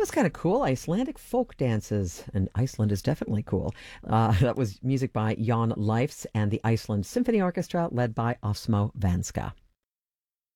was kind of cool. Icelandic folk dances, and Iceland is definitely cool. That was music by Jan Leifs and the Iceland Symphony Orchestra, led by Osmo Vanska.